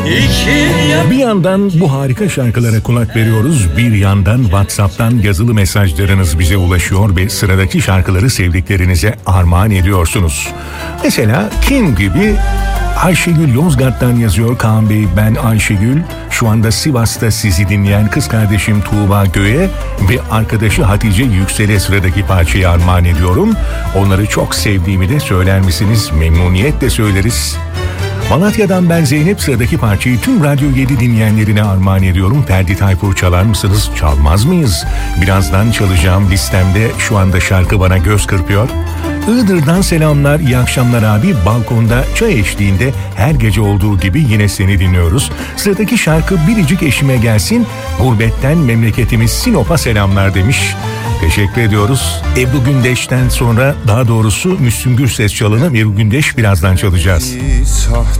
Bir yandan bu harika şarkılara kulak veriyoruz, bir yandan WhatsApp'tan yazılı mesajlarınız bize ulaşıyor ve sıradaki şarkıları sevdiklerinize armağan ediyorsunuz. Mesela kim gibi? Ayşegül Yozgat'tan yazıyor. Kaan Bey, ben Ayşegül. Şu anda Sivas'ta sizi dinleyen kız kardeşim Tuğba Göğe ve arkadaşı Hatice Yüksel'e sıradaki parçayı armağan ediyorum. Onları çok sevdiğimi de söyler misiniz? Memnuniyetle söyleriz. Malatya'dan ben Zeynep, sıradaki parçayı tüm Radyo 7 dinleyenlerine armağan ediyorum. Ferdi Tayfur çalar mısınız? Çalmaz mıyız? Birazdan çalacağım, listemde şu anda şarkı bana göz kırpıyor. Iğdır'dan selamlar, iyi akşamlar abi. Balkonda çay eşliğinde her gece olduğu gibi yine seni dinliyoruz. Sıradaki şarkı biricik eşime gelsin. Gurbetten memleketimiz Sinop'a selamlar demiş. Teşekkür ediyoruz. Ebru Gündeş'ten sonra, daha doğrusu Müslüm Gürses çalanı Ebru Gündeş birazdan çalacağız.